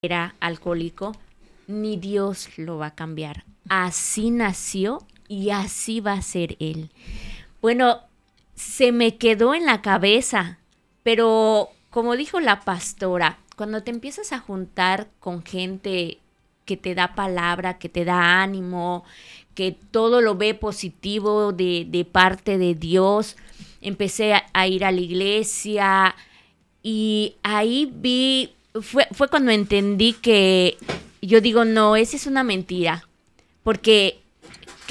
era alcohólico, ni Dios lo va a cambiar. Así nació y así va a ser él. Bueno, se me quedó en la cabeza, pero como dijo la pastora, cuando te empiezas a juntar con gente que te da palabra, que te da ánimo, que todo lo ve positivo de parte de Dios, empecé a ir a la iglesia y ahí fue cuando entendí que yo digo, no, esa es una mentira, porque